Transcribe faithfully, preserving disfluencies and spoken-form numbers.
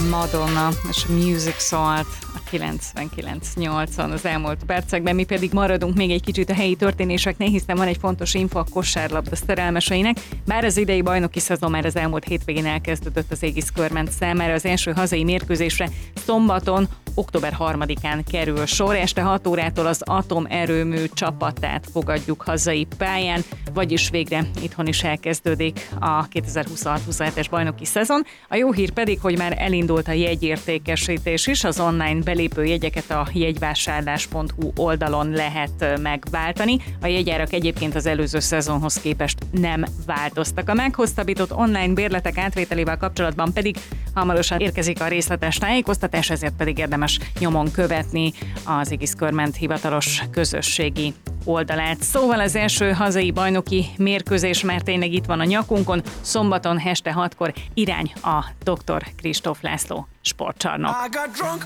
Madonna és a Music szólt a kilencvenkilenc nyolcon az elmúlt percekben, mi pedig maradunk még egy kicsit a helyi történéseknél, hiszen van egy fontos info a kosárlabda szerelmeseinek. Bár az idei bajnoki szezon már az elmúlt hétvégén elkezdődött az Aegis Körment számára, az első hazai mérkőzésre szombaton, október harmadikán kerül sor. Este hat órától az atomerőmű csapatát fogadjuk hazai pályán, vagyis végre itthon is elkezdődik a kétezer-huszonhat huszonhetes bajnoki szezon. A jó hír pedig, hogy már elindult a jegyértékesítés is, az online belépő jegyeket a jegyvásárlás pont hu oldalon lehet megváltani. A jegyárak egyébként az előző szezonhoz képest nem változtak. A meghosszabbított online bérletek átvételével kapcsolatban pedig hamarosan érkezik a részletes tájékoztatás, ezért pedig érdemes nyomon követni az Aegis Körment hivatalos közösségi oldalát. Szóval az első hazai bajnoki mérkőzés már tényleg itt van a nyakunkon, szombaton este hatkor irány a doktor Kristóf László sportcsarnok.